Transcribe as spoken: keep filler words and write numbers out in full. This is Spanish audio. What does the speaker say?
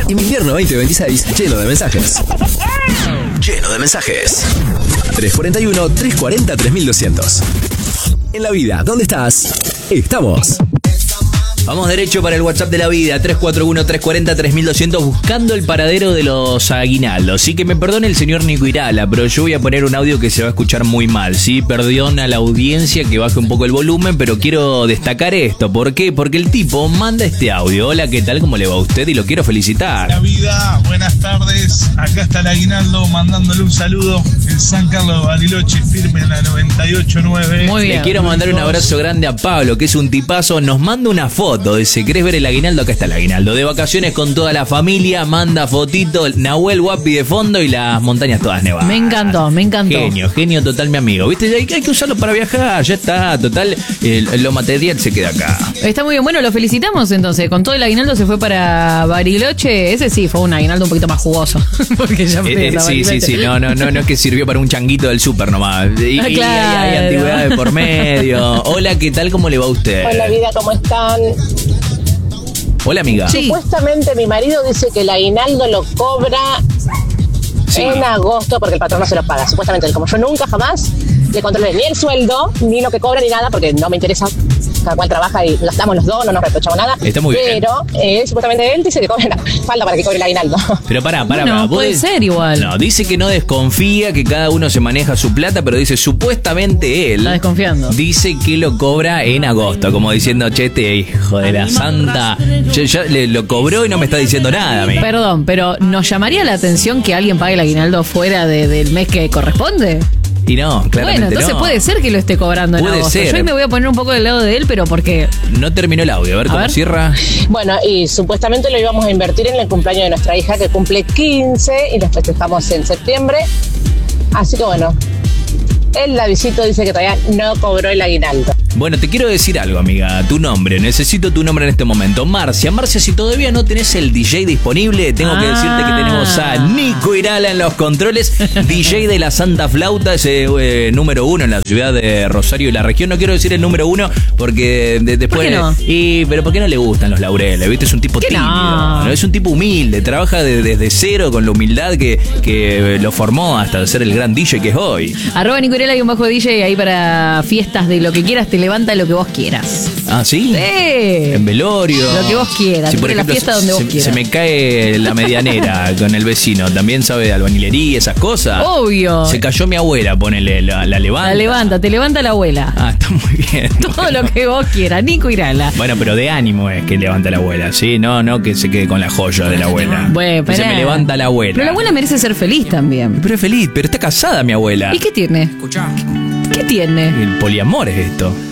Invierno veinte veintiséis, lleno de mensajes. Lleno de mensajes. tres cuatro uno, tres cuatro cero, tres mil doscientos. En la vida, ¿dónde estás? Estamos. Vamos derecho para el WhatsApp de la vida, tres cuatro uno, tres cuatro cero, tres mil doscientos, buscando el paradero de los aguinaldos. Sí, que me perdone el señor Nico Irala, pero yo voy a poner un audio que se va a escuchar muy mal, ¿sí? Perdón a la audiencia que baje un poco el volumen, pero quiero destacar esto. ¿Por qué? Porque el tipo manda este audio. Hola, ¿qué tal? ¿Cómo le va a usted? Y lo quiero felicitar. La vida, buenas tardes. Acá está el aguinaldo mandándole un saludo en San Carlos de Bariloche, firme en la noventa y ocho nueve. Muy bien. Le quiero mandar un abrazo grande a Pablo, que es un tipazo. Nos manda una foto. Dice, ¿querés ver el aguinaldo? Acá está el aguinaldo. De vacaciones con toda la familia. Manda fotito, Nahuel Guapi de fondo y las montañas todas nevadas. Me encantó, me encantó. Genio, genio total, mi amigo. ¿Viste? Hay, hay que usarlo para viajar. Ya está, total. El, lo material se queda acá. Está muy bien. Bueno, lo felicitamos entonces. Con todo el aguinaldo se fue para Bariloche. Ese sí, fue un aguinaldo un poquito más jugoso. Porque ya fue eh, eh, Sí, sí, sí. No, no, no, no es que sirvió para un changuito del súper nomás. Y, ah, claro. y hay, hay antigüedades por medio. Hola, ¿qué tal? ¿Cómo le va a usted? Hola, vida, ¿cómo están? Hola, amiga. Sí. Supuestamente mi marido dice que el aguinaldo lo cobra sí. en agosto porque el patrón no se lo paga. Supuestamente, como yo nunca jamás le controlé ni el sueldo, ni lo que cobra, ni nada, porque no me interesa. Cada cual trabaja y gastamos los dos, no nos reprochamos nada. Está muy bien. Pero eh, supuestamente él dice que cobra falta para que cobre el aguinaldo. Pero pará, pará, no, pará. puede ¿Vos ser igual. No, dice que no desconfía, que cada uno se maneja su plata, pero dice supuestamente él. Está desconfiando. Dice que lo cobra en agosto, como diciendo, che, este hijo de la santa. Yo, yo, le, lo cobró y no me está diciendo nada a mí. Perdón, pero ¿nos llamaría la atención que alguien pague el aguinaldo fuera de, del mes que corresponde? Y no, claramente bueno, entonces no. puede ser que lo esté cobrando en puede agosto. Ser. Yo ahí me voy a poner un poco del lado de él, pero porque... No terminó el audio, a ver a cómo ver. cierra. Bueno, y supuestamente lo íbamos a invertir en el cumpleaños de nuestra hija que cumple quince y lo festejamos en septiembre. Así que bueno, el Davidcito dice que todavía no cobró el aguinaldo. Bueno, te quiero decir algo, amiga. Tu nombre, necesito tu nombre en este momento. Marcia, Marcia, si todavía no tenés el D J disponible, tengo ah. que decirte que tenemos a Nico Irala en los controles, D J de la Santa Flauta, ese eh, número uno en la ciudad de Rosario y la región. No quiero decir el número uno porque de, después... ¿Por qué no? Y, pero ¿por qué no le gustan los laureles? ¿Viste? Es un tipo tímido. No? ¿no? Es un tipo humilde, trabaja de, desde cero con la humildad que, que lo formó hasta ser el gran D J que es hoy. Arroba Nico Irala y un bajo D J ahí para fiestas de lo que quieras, te levanta lo que vos quieras. ¿Ah, sí? Sí. En velorio. Lo que vos quieras. Si por ejemplo, la fiesta donde se, vos quieras. Se me cae la medianera con el vecino, ¿también sabe de albañilería, esas cosas? Obvio. Se cayó mi abuela, ponele, la, la levanta. La levanta, te levanta la abuela. Ah, está muy bien. Todo lo que vos quieras, Nico Irala. Bueno, pero de ánimo es que levanta la abuela, ¿sí? No, no que se quede con la joya de la abuela. Bueno, que se me levanta la abuela. Pero la abuela merece ser feliz también. Pero es feliz, pero está casada mi abuela. ¿Y qué tiene? Escuchá. ¿Qué tiene? El poliamor es esto.